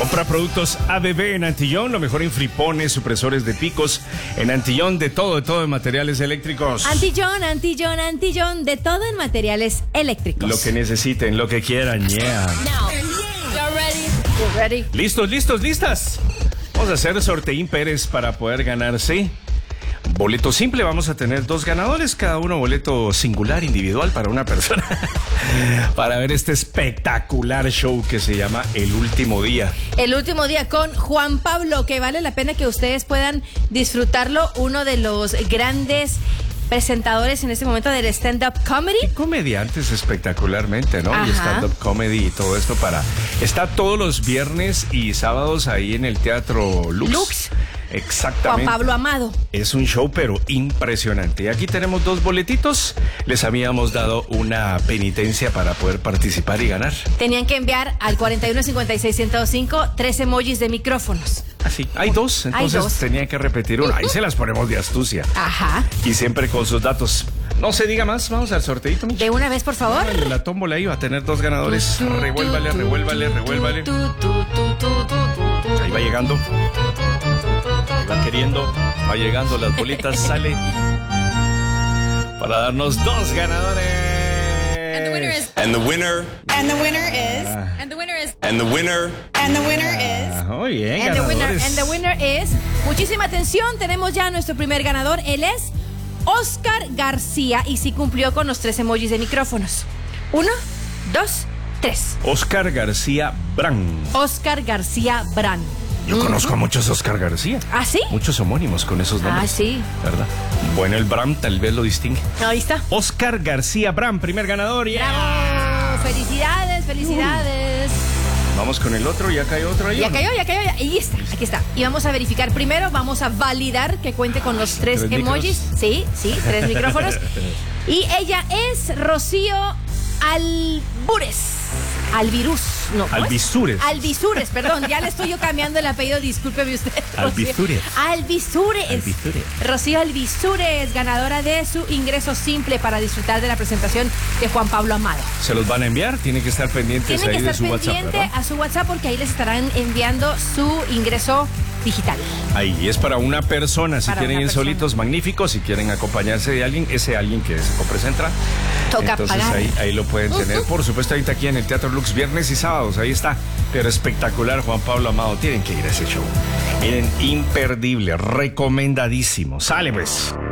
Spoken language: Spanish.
Compra productos ABB en Antillón, lo mejor en fripones, supresores de picos. En Antillón, de todo en materiales eléctricos. Antillón, de todo en materiales eléctricos. Lo que necesiten, lo que quieran, yeah. Now, you're ready. ¿Listas? Vamos a hacer sorteín Pérez para poder ganar, ¿sí? Boleto simple, vamos a tener 2 ganadores, cada uno boleto singular, individual para una persona, para ver este espectacular show que se llama El Último Día. El Último Día con Juan Pablo, que vale la pena que ustedes puedan disfrutarlo, uno de los grandes presentadores en este momento del stand-up comedy. Y comediantes espectacularmente, ¿no? Ajá. Y stand-up comedy y todo esto está todos los viernes y sábados ahí en el Teatro Lux. Exactamente. Juan Pablo Amado. Es un show pero impresionante. Y aquí tenemos 2 boletitos. Les habíamos dado una penitencia para poder participar y ganar. Tenían que enviar al 4156-105 3 emojis de micrófonos. Así, hay 2, entonces tenían que repetir uno. Ahí se las ponemos de astucia. Ajá. Y siempre con sus datos. No se diga más, vamos al sorteito, Michi. De una vez, por favor. La tómbola ahí va a tener 2 ganadores. Revuélvale. Ahí va llegando. Ahí va queriendo. Va llegando, las bolitas salen. Para darnos 2 ganadores. And the winner is. And the winner. And the winner is. And the winner is. And the winner. And the winner is. Muy bien, And ganadores. the winner is. Muchísima atención, tenemos ya a nuestro primer ganador. Él es Oscar García y sí cumplió con los 3 emojis de micrófonos. 1, 2, 3. Oscar García Bran. Oscar García Bran. Yo conozco a muchos Oscar García. ¿Ah, sí? Muchos homónimos con esos nombres. Ah, sí. ¿Verdad? Bueno, el Bram tal vez lo distingue. Ahí está. Oscar García Bram, primer ganador. Yeah. ¡Bravo! Felicidades. Vamos con el otro, ya cayó otro ahí. Ya ¿o no? cayó. Ahí está, aquí está. Y vamos a verificar primero, vamos a validar que cuente con los 3 ¿3 emojis. Sí, 3 micrófonos. Y ella es Rocío Alvisures, perdón, ya le estoy yo cambiando el apellido, discúlpeme usted. Alvisures. Rocío Alvisures, ganadora de su ingreso simple para disfrutar de la presentación de Juan Pablo Amado. ¿Se los van a enviar? Tienen que estar pendientes Tienen que ahí de estar su WhatsApp, pendiente ¿verdad? a su WhatsApp porque ahí les estarán enviando su ingreso digital. Ahí es para una persona, si Para quieren una ir persona. solitos, magnífico. Si quieren acompañarse de alguien, ese alguien que se copresenta. Toca entonces pagar. ahí lo pueden tener. Por supuesto, ahorita aquí en el Teatro Lux, viernes y sábados, ahí está. Pero espectacular, Juan Pablo Amado. Tienen que ir a ese show. Miren, imperdible, recomendadísimo. Sale pues.